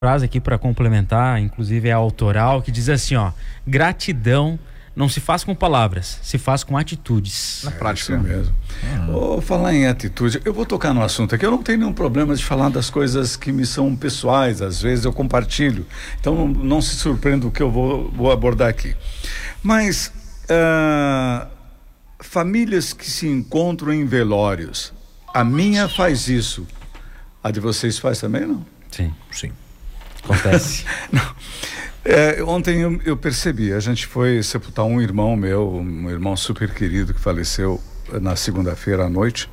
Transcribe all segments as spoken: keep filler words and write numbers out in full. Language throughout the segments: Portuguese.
frase aqui para complementar, inclusive é autoral, que diz assim, ó: gratidão não se faz com palavras, se faz com atitudes. Na prática é mesmo. Hum. Vou falar em atitude, eu vou tocar no assunto aqui, eu não tenho nenhum problema de falar das coisas que me são pessoais, às vezes eu compartilho, então não, não se surpreenda o que eu vou, vou abordar aqui. Mas uh, famílias que se encontram em velórios, a minha faz isso, a de vocês faz também, não? Sim, sim. Acontece. Não. É, ontem eu, eu percebi, a gente foi sepultar um irmão meu, um irmão super querido que faleceu na segunda-feira à noite,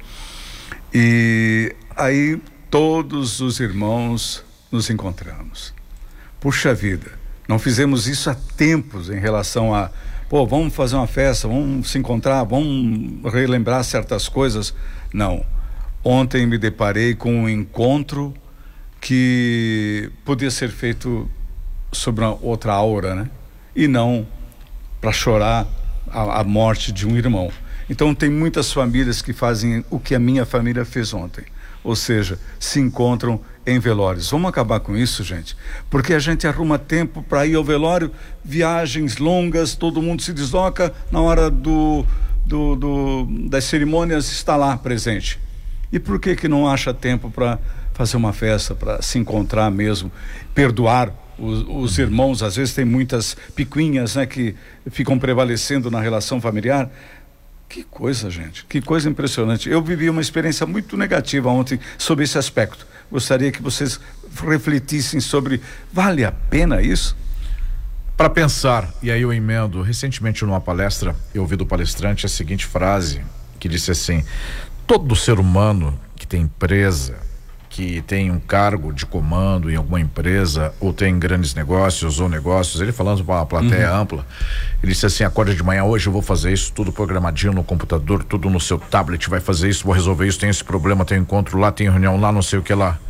e aí todos os irmãos nos encontramos. Puxa vida, não fizemos isso há tempos em relação a, pô, vamos fazer uma festa, vamos se encontrar, vamos relembrar certas coisas. Não, ontem me deparei com um encontro que podia ser feito sobre uma outra aura, né? E não para chorar a, a morte de um irmão. Então tem muitas famílias que fazem o que a minha família fez ontem, ou seja, se encontram em velórios. Vamos acabar com isso, gente, porque a gente arruma tempo para ir ao velório, viagens longas, todo mundo se desloca, na hora do, do, do das cerimônias está lá presente. E por que que não acha tempo para fazer uma festa, para se encontrar mesmo, perdoar os, os irmãos? Às vezes tem muitas picuinhas, né, que ficam prevalecendo na relação familiar. Que coisa, gente, que coisa impressionante. Eu vivi uma experiência muito negativa ontem sobre esse aspecto. Gostaria que vocês refletissem sobre, vale a pena isso? Para pensar, e aí eu emendo, recentemente numa palestra, eu ouvi do palestrante a seguinte frase, que disse assim: todo ser humano que tem empresa, que tem um cargo de comando em alguma empresa, ou tem grandes negócios ou negócios, ele falando para uma plateia uhum. ampla, ele disse assim: acorda de manhã, hoje eu vou fazer isso, tudo programadinho no computador, tudo no seu tablet, vai fazer isso, vou resolver isso, tem esse problema, tem encontro lá, tem reunião lá, não sei o que lá.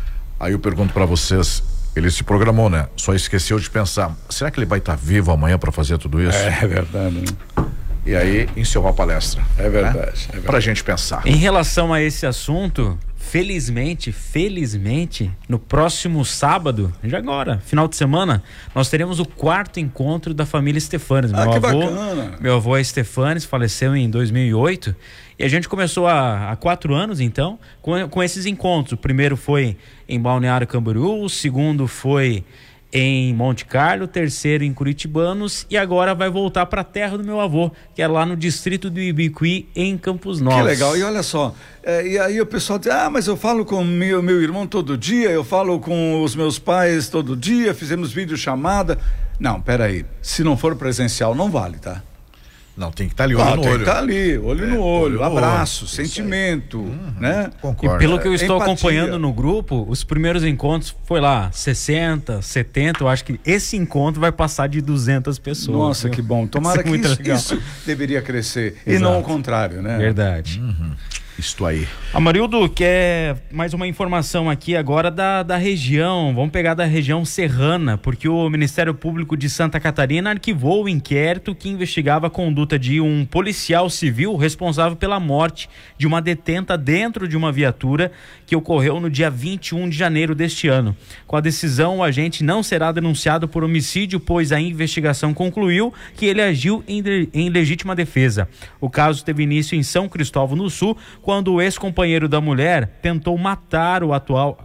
Aí eu pergunto para vocês, ele se programou, né? Só esqueceu de pensar, será que ele vai estar tá vivo amanhã para fazer tudo isso? É, é verdade, né? E aí encerrou a palestra. É verdade, né? é verdade. Pra gente pensar. Em relação a esse assunto, felizmente, felizmente, no próximo sábado, já agora, final de semana, nós teremos o quarto encontro da família Stefanes. Ah, meu que avô, bacana. Meu avô é Stefanes, faleceu em dois mil e oito, e a gente começou há, há quatro anos, então, com, com esses encontros. O primeiro foi em Balneário Camboriú, o segundo foi em Monte Carlo, terceiro em Curitibanos, e agora vai voltar para a terra do meu avô, que é lá no distrito do Ibiqui, em Campos Novos. Que legal. E olha só, é, e aí o pessoal diz: ah, mas eu falo com meu, meu irmão todo dia, eu falo com os meus pais todo dia, fizemos videochamada. Não, peraí, se não for presencial não vale, tá? Não, tem que estar tá ali, olho ah, no tem olho. que estar tá ali, olho é, no olho, olho abraço, olho. sentimento, uhum, né? Concordo. E pelo que eu estou Empatia. acompanhando no grupo, os primeiros encontros foi lá sessenta, setenta, eu acho que esse encontro vai passar de duzentas pessoas. Nossa, viu? que bom. Tomara que isso, isso deveria crescer. Exato. E não o contrário, né? Verdade. Uhum. Isto aí. Amarildo, quer mais uma informação aqui agora da, da região, vamos pegar da região serrana, porque o Ministério Público de Santa Catarina arquivou o inquérito que investigava a conduta de um policial civil responsável pela morte de uma detenta dentro de uma viatura que ocorreu no dia vinte e um de janeiro deste ano. Com a decisão, o agente não será denunciado por homicídio, pois a investigação concluiu que ele agiu em, em legítima defesa. O caso teve início em São Cristóvão do Sul, quando o ex-companheiro da mulher tentou matar o atual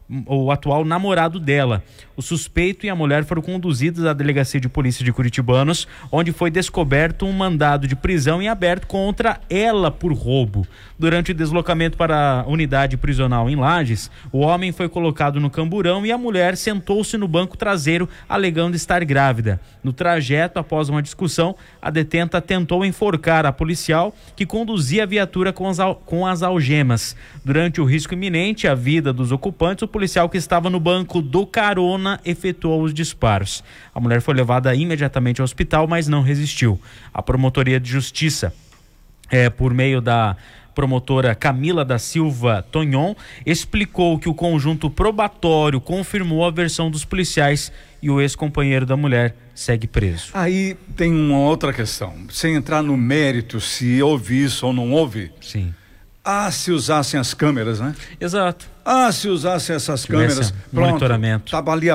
o atual namorado dela. O suspeito e a mulher foram conduzidos à delegacia de polícia de Curitibanos, onde foi descoberto um mandado de prisão em aberto contra ela por roubo. Durante o deslocamento para a unidade prisional em Lages, o homem foi colocado no camburão e a mulher sentou-se no banco traseiro, alegando estar grávida. No trajeto, após uma discussão, a detenta tentou enforcar a policial, que conduzia a viatura com as, com as algemas. Durante o risco iminente à vida dos ocupantes, o policial que estava no banco do carona efetuou os disparos. A mulher foi levada imediatamente ao hospital, mas não resistiu. A Promotoria de Justiça, é, por meio da promotora Camila da Silva Tonhon, explicou que o conjunto probatório confirmou a versão dos policiais e o ex-companheiro da mulher segue preso. Aí tem uma outra questão, sem entrar no mérito se houve isso ou não houve. Sim. Ah, se usassem as câmeras, né? Exato. Ah, se usasse essas Tivesse câmeras, pronto, monitoramento. tava ali